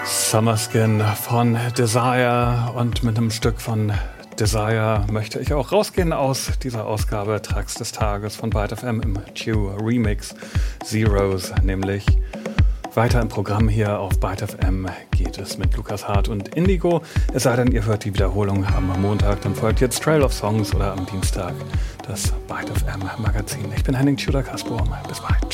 Summerskin von Desire, und mit einem Stück von Desire möchte ich auch rausgehen aus dieser Ausgabe Tracks des Tages von Byte FM im Chew Remix Zeros, nämlich weiter im Programm hier auf Byte FM geht es mit Lukas Hart und Indigo. Es sei denn, ihr hört die Wiederholung am Montag, dann folgt jetzt Trail of Songs oder am Dienstag das Byte FM Magazin. Ich bin Henning Tudor-Kasburm. Bis bald.